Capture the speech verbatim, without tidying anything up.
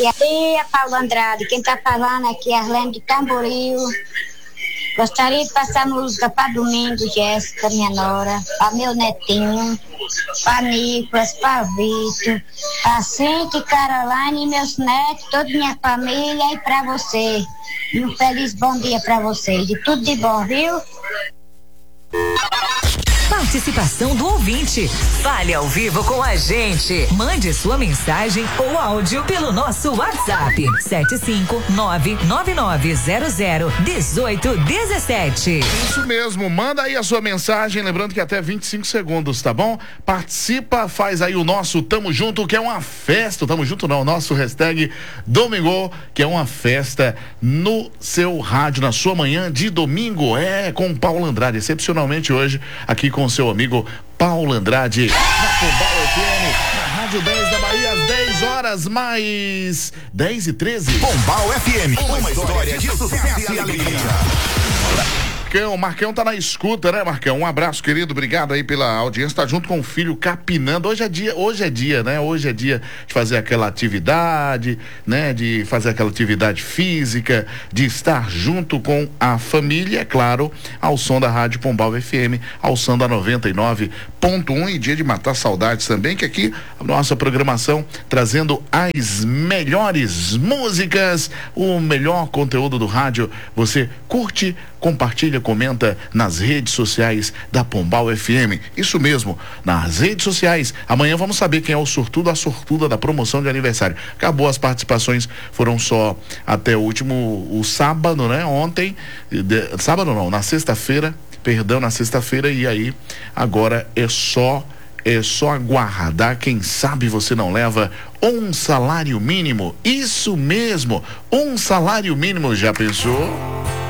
aqui é a Paulo Andrade. Quem tá falando aqui é Arlene de Tamboril. Gostaria de passar música para domingo, Jéssica, minha nora, para meu netinho, para Nicolas, para Vitor, para Cinti, Caroline, meus netos, toda minha família e para você. E um feliz bom dia para vocês. E tudo de bom, viu? Participação do ouvinte. Fale ao vivo com a gente. Mande sua mensagem ou áudio pelo nosso WhatsApp. sete cinco nove nove nove zero zero um oito um sete. Isso mesmo, manda aí a sua mensagem, lembrando que até vinte e cinco segundos, tá bom? Participa, faz aí o nosso Tamo Junto, que é uma festa. Tamo Junto não, nosso hashtag Domingo, que é uma festa no seu rádio, na sua manhã de domingo. É com o Paulo Andrade, excepcionalmente hoje, aqui com o seu amigo Paulo Andrade, na Pombal F M, na Rádio dez da Bahia, às dez horas mais dez e treze. Pombal F M, uma história de sucesso e alegria. Marcão, Marcão tá na escuta, né, Marcão? Um abraço, querido, obrigado aí pela audiência, tá junto com o filho capinando. Hoje é dia, hoje é dia, né? Hoje é dia de fazer aquela atividade, né? De fazer aquela atividade física, de estar junto com a família, é claro, ao som da Rádio Pombal F M, ao som da noventa e nove ponto um, e dia de matar saudades também, que aqui a nossa programação trazendo as melhores músicas, o melhor conteúdo do rádio. Você curte, compartilha, comenta nas redes sociais da Pombal F M. Isso mesmo, nas redes sociais. Amanhã vamos saber quem é o sortudo, a sortuda da promoção de aniversário. Acabou, as participações foram só até o último, o sábado, né? Ontem, de, sábado não, na sexta-feira, perdão, na sexta-feira, e aí agora é só É só aguardar, quem sabe você não leva um salário mínimo. Isso mesmo, um salário mínimo, já pensou?